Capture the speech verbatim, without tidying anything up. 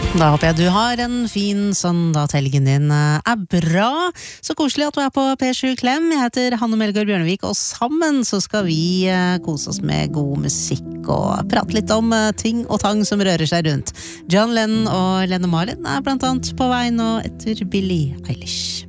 Da håper jeg du har en fin søndag, at helgen din er bra. Så koselig at du er på P sju Klem. Jeg heter Hanne Melgaard Bjørnevik, og sammen så skal vi kose oss med god musikk og prate litt om ting og tang som rører seg rundt. John Lennon og Lene Marlin er blant annet på vei nå etter Billie Eilish.